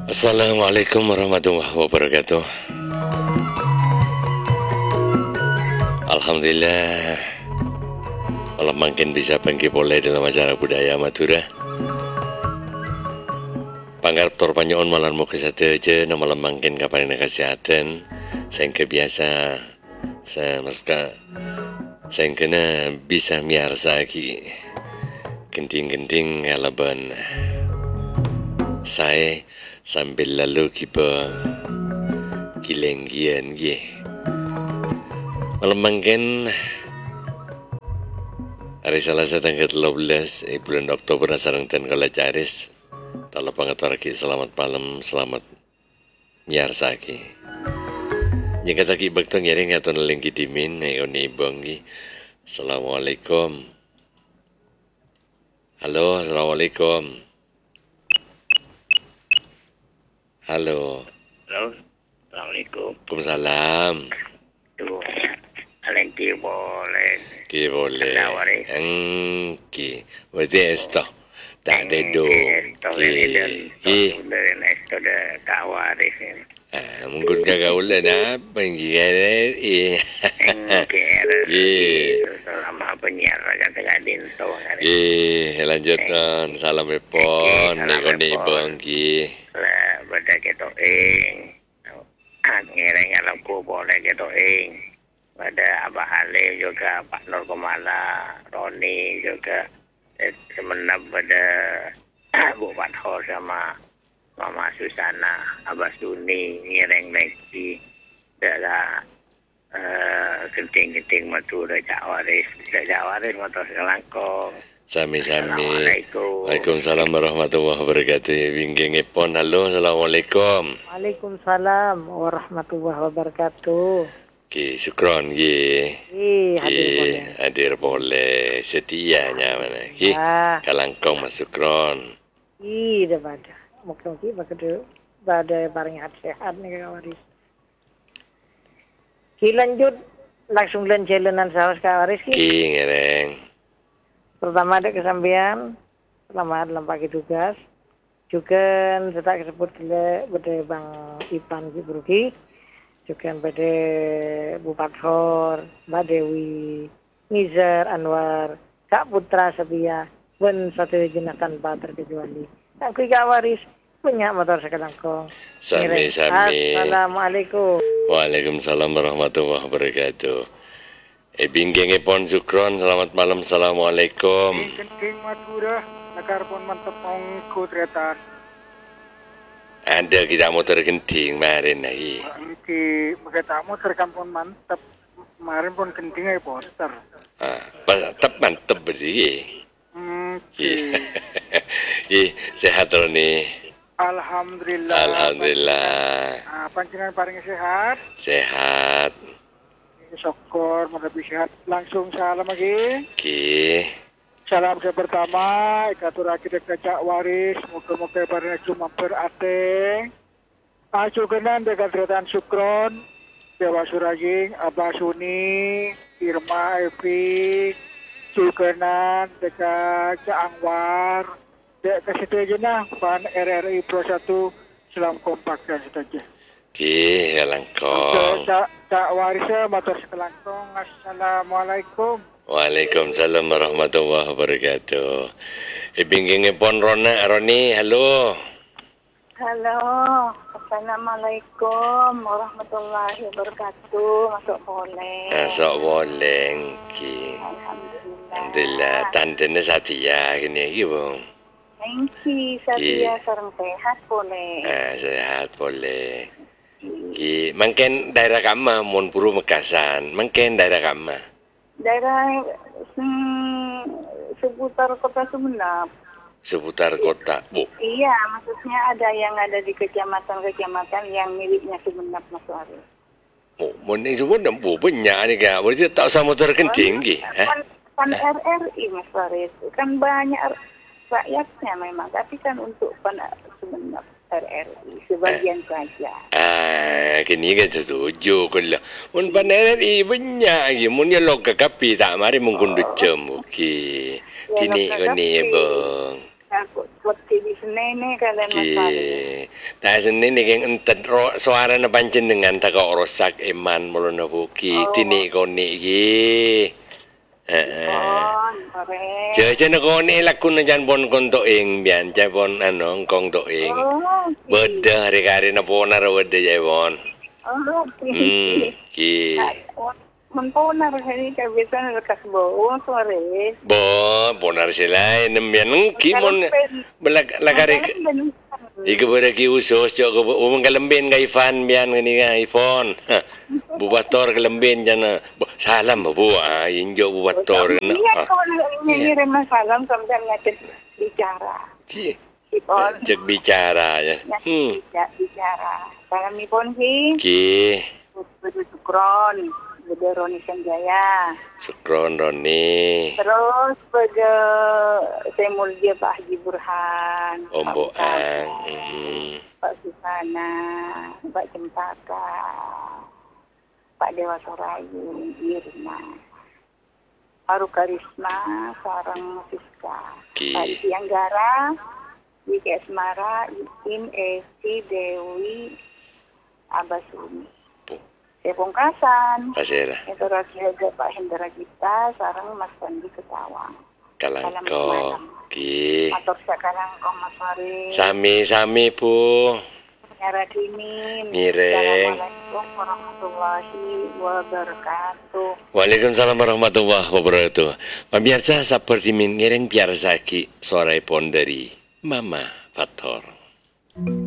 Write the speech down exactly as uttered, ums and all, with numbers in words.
Assalamualaikum warahmatullahi wabarakatuh. Alhamdulillah, malam makin bisa bangkit boleh dalam acara budaya Madura. Pangarap tor panyoon malam mau kesateje na malam makin kapan kesehatan. Saya kebiasa saya meska saya kena bisa miarsa ki genting-genting ngalaban saya sambil lalu kiba kilenggian ye malam makin hari Selasa tanggal tiga belas eh, bulan Oktober sareng ten kala caris tala pangaturaki selamat malam selamat miarsa ki jika taki bakto ngiring atau nalingki dimin oni banggi. Assalamualaikum. Halo, assalamualaikum. Halo. Halo, assalamualaikum. Waalaikumsalam. Tuh, alenti boleh. Ki boleh. Nawari. Engki. Berarti esto. Tak ada do. Ki. Ki. Dari esto de kawaris ini. Ah, mungkin kagak boleh dah. Pergi kare. Eh. Ki. Selama penyiar raja tengah dinto. Ki, lanjut non. Salam repon. Nekoni bangki. Lah, pada kita ing. Ngereng alam ku boleh kita ing. Pada Abah Ali juga, Pak Nur Komala, Roni juga. Eh, semenap pada Bu Fathor sama Mama Susana, Abah Suni, ngereng lagi. Dalam uh, genting-genting Madura Jawaris. Jawaris motor selangkong. Sami-sami. Assalamualaikum. Waalaikumsalam warahmatullahi wabarakatuh. Winggeng ipon. Halo, assalamualaikum. Waalaikumsalam warahmatullahi wabarakatuh. Ki, sukron ki. Ki, hadir boleh. Hadir boleh. Setianya mana? Ki, Ah. kalangkong mas sukron. Ki, dah pada. Mungkin pada pada barang sehat nih kawaris. Ki lanjut langsung lan jalanan sahabat kawaris ki. Ki, ngereng. Pertama ada kesambian, selamat dalam pagi tugas. Juga saya sebut kele pada Bang Ipan Ki Bruki. Juga pada Bu Fathor, Mbak Dewi, Nizar Anwar, Kak Putra Sabia, dan satu jenis tanpa terkecuali. Aku kawaris punya motor sekelangkong. Sami-sami. Assalamualaikum. Waalaikumsalam warahmatullahi wabarakatuh. E binggeng ipon sukron. Selamat malam. Assalamualaikum. Genting Madura, nakar pun mantep ongko tretan. Ada kita motor genting kemarin lagi. Angki magkatamu terkan pun mantep. Kemarin pun genting ay poster. Ah, mantap mantap berarti. Hmm, Ki. Ki, sehat Roni. Alhamdulillah. Alhamdulillah. Ah, panjenengan paling sehat. Sehat. Syukur, lebih sehat. Langsung salam lagi. Ki. Salam saya pertama, ikaturaki dek Cak Waris, muka-muka bareng cuma berateng. Acu kenan dekat tretan Sukron, Dewa Suraging, Abah Suni, Irma Evi, Cukenan dekat Cak Anwar, dek kesitu aja nah, Pan R R I Pro satu, selam kompak dan setuju. Ki, langkong. Cak, Cak Warisnya, motor sekelangkong, Assalamualaikum. Waalaikumsalam warahmatullahi wabarakatuh. E binggeng ipon Rona, Roni, halo. Halo, Assalamualaikum warahmatullahi wabarakatuh. Masuk boleh. Masuk boleh, Ki. Alhamdulillah. Alhamdulillah, tantenya Satya gini iki, Bung. Thank you, Satya sareng sehat boleh. Ah, sehat boleh. Ki, mungkin daerah kama mun puru Mekasan, mungkin daerah kama. Daerah hmm, seputar kota Sumenep. Seputar kota, Bu. Iya, maksudnya ada yang ada di kecamatan-kecamatan yang miliknya Sumenep, Mas Waris. Oh, mun ini semua nampu banyak ni kak. Berarti tak sama motor kenting ki. Kan, kan R R I, Mas Waris. Kan banyak rakyatnya memang, tapi kan untuk pan Sumenep R R I sebagian saja. Ah, kini kan setuju kalau mun pan R R I banyak lagi. Mun ya log kapi tak mari mungkin ducem okey. Tini ko ni bang. Aku buat di sini nih kalian Mas Waris. Nah, sini nih yang entet ro suara na panjenengan tak kok rosak eman mulu na buki Oh. tini koni ki. Heeh. Oh, sore. Jaja na koni laku na jan bon konto ing bian japon ano kong to ing. Oh, Beda hari-hari na po na rawad ya bon. oh, Hmm, ki. Mempunar hari kebiasaan lekas bawa sore. Bo, ponar sila nembian ki mon belag lagari. Ika pada ki usus jok ko umang kalembin kay Ivan bian ngani nga iPhone. Bubator kalembin jana. Salam bu ah injo bubator na. Iya, kalau ngirim salam sampai ngajet bicara. Ci. Ipon. Cek bicara ya. Hmm. Tidak bicara. Salam ipon ki. Ki. Bedu Sukron. Bedu Roni Sanjaya. Sukron Roni. Terus bedu Semul dia Pak Haji Burhan. Ombo Pak Utama, ang. Hmm. Pak Susana. Pak Cempaka. Pak Dewa Sorayu. Irma. Paru Karisma. Sarang Siska. Ki. Pak Isi Anggara. Wiki Asmara, Iin, Esi, Dewi, Abasuni. Saya pungkasan. Pasira. Itu rahasia aja Pak Hendra kita, sarang Mas Pandi Ketawang. Kalangko. Ki. Atur sekarang kau Mas Waris. Sami-sami bu. Nyara dini. Mireng. Assalamualaikum warahmatullahi wabarakatuh. Waalaikumsalam warahmatullahi wabarakatuh. Pemirsa seperti min ngiring biar saki sore pon dari Mama Fator.